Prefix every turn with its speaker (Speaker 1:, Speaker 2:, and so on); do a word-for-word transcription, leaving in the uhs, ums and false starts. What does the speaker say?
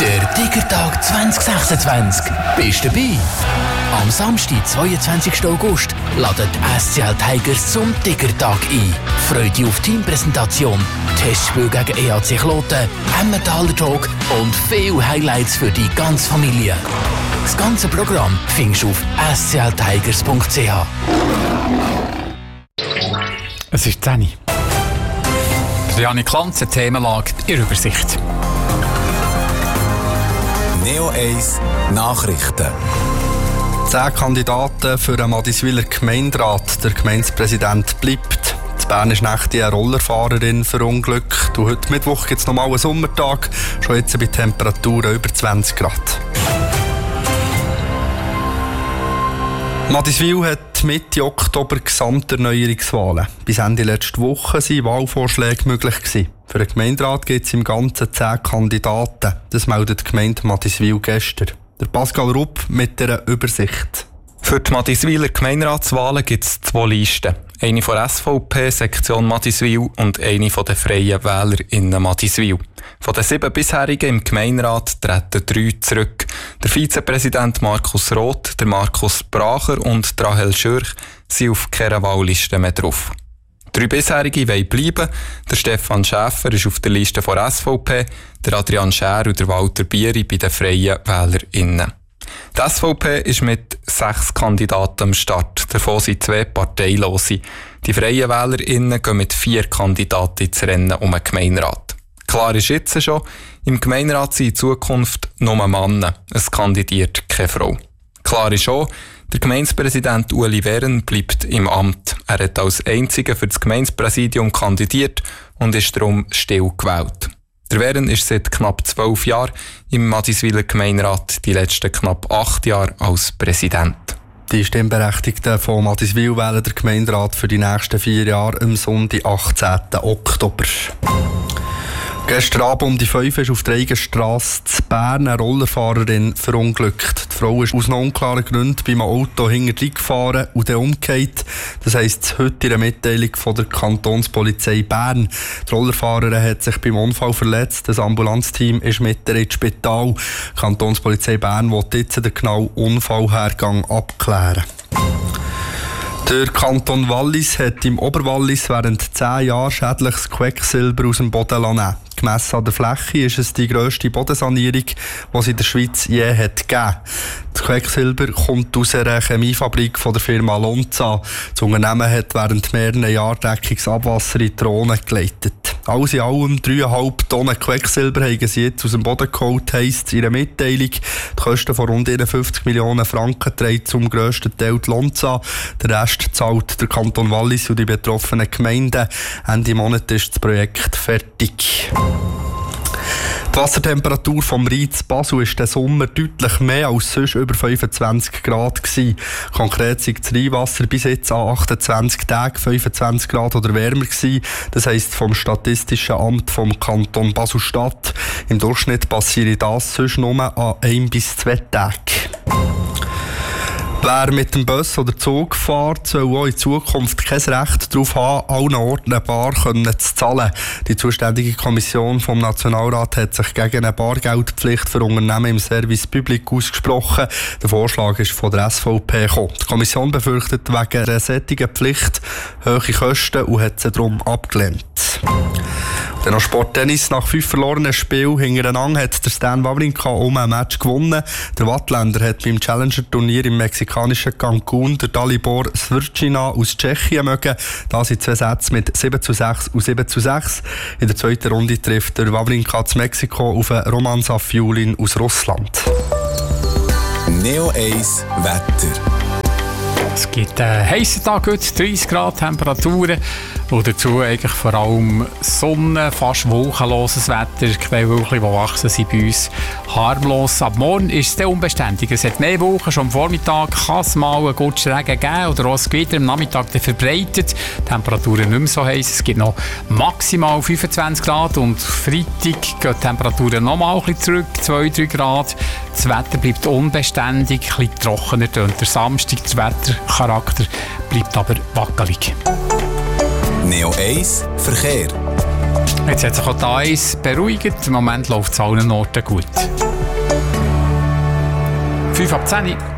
Speaker 1: Der Tigertag zwanzig sechsundzwanzig. Bist du dabei? Am Samstag, zweiundzwanzigsten August, laden die S C L Tigers zum Tigertag ein. Freude auf Teampräsentation, Testspiel gegen E A C Kloten, Emmentaler Talk und viele Highlights für die ganze Familie. Das ganze Programm findest du auf s c l tigers punkt c h.
Speaker 2: Es ist zehn Uhr. Janik Klanz, Themenlage in Übersicht.
Speaker 3: Neo eins Nachrichten.
Speaker 4: Zehn Kandidaten für den Madiswiler Gemeinderat. Der Gemeindepräsident bleibt. In Bern ist nächtlich eine Rollerfahrerin verunglückt. Und heute Mittwoch gibt es nochmal einen Sommertag. Schon jetzt bei Temperaturen über zwanzig Grad. Madiswil hat Mitte Oktober Gesamterneuerungswahlen. Bis Ende letzte Woche waren Wahlvorschläge möglich gewesen. Für den Gemeinderat gibt es im Ganzen zehn Kandidaten. Das meldet die Gemeinde Madiswil gestern. Der Pascal Rupp mit einer Übersicht.
Speaker 5: Für die Madiswiler Gemeinderatswahlen gibt es zwei Listen. Eine von der S V P, Sektion Madiswil, und eine von den Freien WählerInnen Madiswil. Von den sieben bisherigen im Gemeinderat treten drei zurück. Der Vizepräsident Markus Roth, der Markus Bracher und Rahel Schürch sind auf keiner Wahlliste mehr drauf. Drei bisherige wollen bleiben. Der Stefan Schäfer ist auf der Liste von der S V P, der Adrian Schär und der Walter Bieri bei den Freien WählerInnen. Die S V P ist mit sechs Kandidaten am Start. Davon sind zwei Parteilose. Die Freien WählerInnen gehen mit vier Kandidaten ins Rennen um den Gemeinderat. Klar ist jetzt schon, im Gemeinderat sind in Zukunft nur Männer. Es kandidiert keine Frau. Klar ist auch, der Gemeindepräsident Ueli Wern bleibt im Amt. Er hat als einziger für das Gemeindepräsidium kandidiert und ist darum still gewählt. Der Wern ist seit knapp zwölf Jahren im Madiswiler Gemeinderat, die letzten knapp acht Jahre als Präsident.
Speaker 4: Die Stimmberechtigten von Madiswil wählen den Gemeinderat für die nächsten vier Jahre am Sonntag, achtzehnten Oktober. Gestern Abend um die fünf ist auf der Eigenstrasse in Bern eine Rollerfahrerin verunglückt. Die Frau ist aus noch unklaren Gründen beim Auto hinterher gefahren und dann umgekehrt. Das heisst heute in der Mitteilung von der Kantonspolizei Bern. Die Rollerfahrerin hat sich beim Unfall verletzt. Das Ambulanzteam ist mit ihr ins Spital. Die Kantonspolizei Bern will jetzt den genauen Unfallhergang abklären. Der Kanton Wallis hat im Oberwallis während zehn Jahren schädliches Quecksilber aus dem Boden nehmen. Gemessen an der Fläche ist es die grösste Bodensanierung, die es in der Schweiz je hat gegeben. Das Quecksilber kommt aus einer Chemiefabrik von der Firma Lonza. Das Unternehmen hat während mehreren Jahren dreckiges Abwasser in die Rhone geleitet. Alles in allem dreieinhalb Tonnen Quecksilber haben sie jetzt aus dem Boden geholt, heisst in einer Mitteilung. Die Kosten von rund einundfünfzig Millionen Franken trägt zum grössten Teil die Lonza. Der Rest zahlt der Kanton Wallis und die betroffenen Gemeinden. Ende Monat ist das Projekt fertig. Die Wassertemperatur vom Rhein zu Basel war diesen Sommer deutlich mehr als sonst über fünfundzwanzig Grad gewesen. Konkret sei das Rheinwasser bis jetzt an achtundzwanzig Tagen fünfundzwanzig Grad oder wärmer gewesen. Das heisst vom Statistischen Amt vom Kanton Basel-Stadt. Im Durchschnitt passiere das sonst nur an ein bis zwei Tagen. Wer mit dem Bus oder Zug fährt, soll auch in Zukunft kein Recht darauf haben, allen Orten eine Bar zu zahlen. Die zuständige Kommission vom Nationalrat hat sich gegen eine Bargeldpflicht für Unternehmen im Service Public ausgesprochen. Der Vorschlag ist von der S V P gekommen. Die Kommission befürchtet wegen einer solchen Pflicht hohe Kosten und hat sie darum abgelehnt. Dann noch Sporttennis. Nach fünf verlorenen Spielen hintereinander hat der Stan Wawrinka um ein Match gewonnen. Der Wattländer hat beim Challenger-Turnier im mexikanischen Cancun der Dalibor Svrčina aus Tschechien mögen. Da sind zwei Sätze mit sieben zu sechs und sieben zu sechs. In der zweiten Runde trifft der Wawrinka zu Mexiko auf einen Roman Safiulin aus Russland.
Speaker 3: Neo eins Wetter.
Speaker 2: Es gibt einen heissen Tag heute, dreißig Grad Temperaturen und dazu eigentlich vor allem Sonne, fast wolkenloses Wetter, Quellwolken, die wachsen, sind bei uns harmlos. Ab morgen ist es dann unbeständig. Es hat mehr Wolken, schon am Vormittag kann es mal einen guten Regen geben oder auch ein Gewitter am Nachmittag verbreitet. Die Temperaturen nicht mehr so heiß. Es gibt noch maximal fünfundzwanzig Grad und Freitag gehen die Temperaturen noch mal ein bisschen zurück, zwei bis drei Grad. Das Wetter bleibt unbeständig, ein bisschen trockener tönt der Samstag. Der Wettercharakter bleibt aber wackelig.
Speaker 3: Neo eins Verkehr.
Speaker 2: Jetzt hat sich auch die A eins beruhigt. Im Moment läuft es an allen Orten gut. fünf ab zehn.